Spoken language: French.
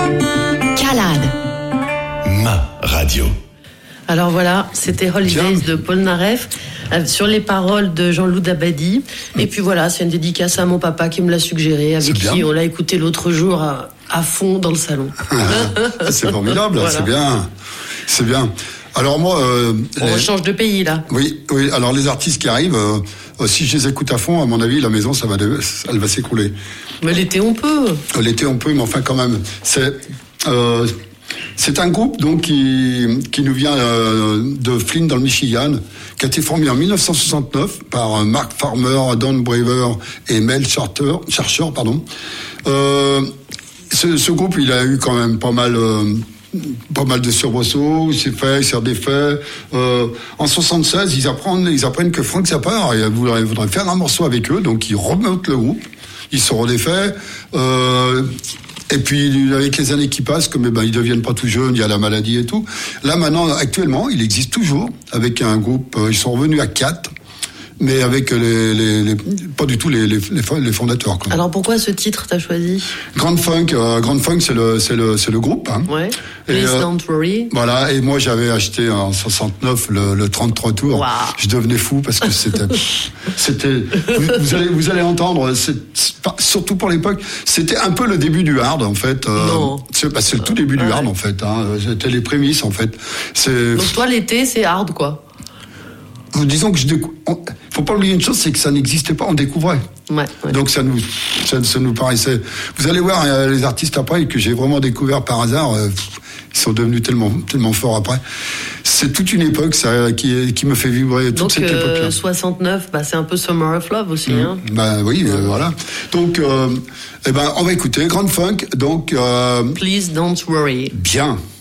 Calade. Ma radio. Alors voilà, c'était Holidays de Paul Naref sur les paroles de Jean-Loup Dabadi. Et puis voilà, c'est une dédicace à mon papa qui me l'a suggéré, avec qui on l'a écouté l'autre jour à fond dans le salon. C'est formidable, Voilà. c'est bien. Alors moi... on change de pays là. Oui, alors les artistes qui arrivent, si je les écoute à fond, à mon avis, la maison, elle va s'écrouler. Mais l'été on peut. L'été on peut, mais enfin quand même. C'est un groupe donc qui nous vient de Flint dans le Michigan, qui a été formé en 1969 par Mark Farmer, Don Braver et Mel Sharcher. Ce groupe, il a eu quand même pas mal de surbrosseaux, il s'est redéfait. En 76, ils apprennent que Frank Zappa voudrait faire un morceau avec eux, donc ils remontent le groupe, ils se redéfait. Et puis, avec les années qui passent, comme ils deviennent pas tout jeunes, il y a la maladie et tout. Là, maintenant, actuellement, il existe toujours, avec un groupe, ils sont revenus à 4, mais avec pas du tout les fondateurs, quoi. Alors, pourquoi ce titre t'as choisi? Grand Funk, c'est le groupe, hein. Ouais. Please Don't Worry. Voilà, et moi, j'avais acheté en 69 le 33 tours. Wow. Je devenais fou parce que c'était, vous allez entendre, surtout pour l'époque, c'était un peu le début du hard, en fait. Non. C'est le tout début du hard, en fait, hein. C'était les prémices, en fait. Donc, toi, l'été, c'est hard, quoi. Disons que faut pas oublier une chose, c'est que ça n'existait pas, on découvrait. Ouais. Donc ça nous paraissait. Vous allez voir les artistes après que j'ai vraiment découvert par hasard. Ils sont devenus tellement forts après. C'est toute une époque ça qui me fait vibrer toute cette époque-là. Donc 69, c'est un peu Summer of Love aussi, hein. Oui, voilà. Donc on va écouter Grand Funk. Donc Please Don't Worry. Bien.